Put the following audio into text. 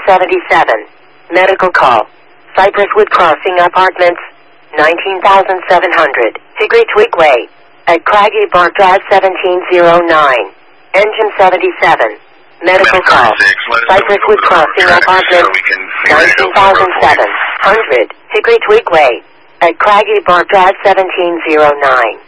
Medical call. Cypress Wood Crossing Apartments, 19,700, Hickory Twig Way. At Craggy Bar Drive 1709. Engine 77. Medical call. Cypress Wood Crossing Apartments, 19,700, Hickory Twig Way. At Craggy Bar Drive 1709.